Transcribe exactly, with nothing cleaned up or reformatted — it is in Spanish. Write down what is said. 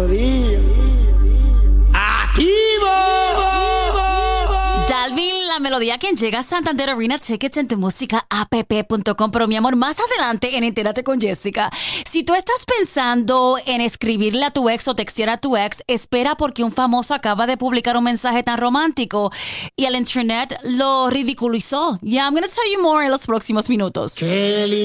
melodía. ¡Activo! Dalvin, la melodía quien llega a Santander Arena, tickets en tu música app punto com. Pero mi amor, más adelante en Entérate con Jessica, si tú estás pensando en escribirle a tu ex o textear a tu ex, espera porque un famoso acaba de publicar un mensaje tan romántico y el internet lo ridiculizó. Yeah, I'm going to tell you more en los próximos minutos. Qué